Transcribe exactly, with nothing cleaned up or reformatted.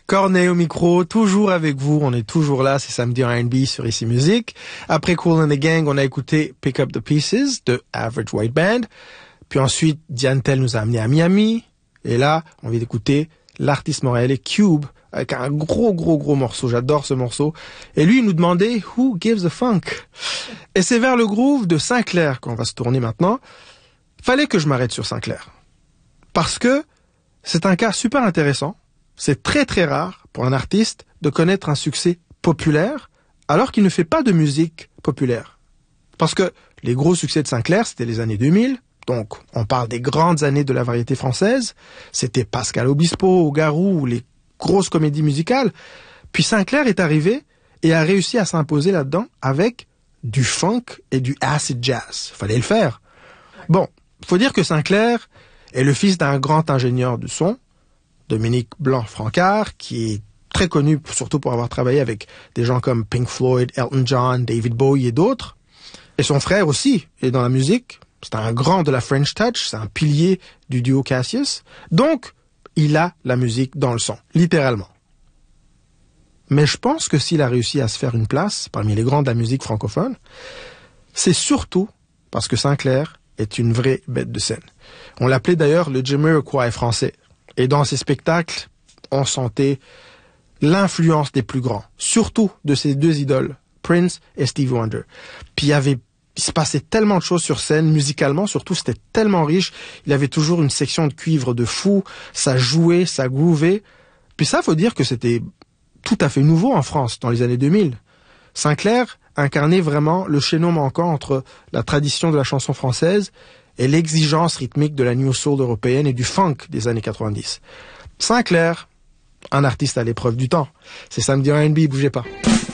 Corneille au micro, toujours avec vous, on est toujours là, c'est samedi R and B sur Ici Musique. Après Kool and the Gang, on a écouté Pick Up the Pieces de Average White Band. Puis ensuite, Diane Tell nous a amené à Miami. Et là, on vient d'écouter l'artiste montréalais Cube avec un gros, gros, gros morceau. J'adore ce morceau. Et lui, il nous demandait « Who gives a funk ?» Et c'est vers le groove de Sinclair qu'on va se tourner maintenant. Fallait que je m'arrête sur Sinclair. Parce que c'est un cas super intéressant. C'est très très rare pour un artiste de connaître un succès populaire alors qu'il ne fait pas de musique populaire. Parce que les gros succès de Sinclair, c'était les années deux mille. Donc, on parle des grandes années de la variété française. C'était Pascal Obispo, Garou, les grosses comédies musicales. Puis Sinclair est arrivé et a réussi à s'imposer là-dedans avec du funk et du acid jazz. Fallait le faire. Bon, faut dire que Sinclair est le fils d'un grand ingénieur du son, Dominique Blanc-Francard, qui est très connu surtout pour avoir travaillé avec des gens comme Pink Floyd, Elton John, David Bowie et d'autres. Et son frère aussi est dans la musique. C'est un grand de la French Touch, c'est un pilier du duo Cassius. Donc, il a la musique dans le son, littéralement. Mais je pense que s'il a réussi à se faire une place parmi les grands de la musique francophone, c'est surtout parce que Sinclair est une vraie bête de scène. On l'appelait d'ailleurs le Jamiroquai français. Et dans ses spectacles, on sentait l'influence des plus grands, surtout de ses deux idoles, Prince et Stevie Wonder. Puis il y avait, il se passait tellement de choses sur scène, musicalement, surtout c'était tellement riche. Il avait toujours une section de cuivre de fou, ça jouait, ça groovait. Puis ça, faut dire que c'était tout à fait nouveau en France dans les années deux mille. Sinclair incarnait vraiment le chaînon manquant entre la tradition de la chanson française et l'exigence rythmique de la New Soul européenne et du funk des années quatre-vingt-dix. Sinclair, un artiste à l'épreuve du temps. C'est samedi R and B, bougez pas.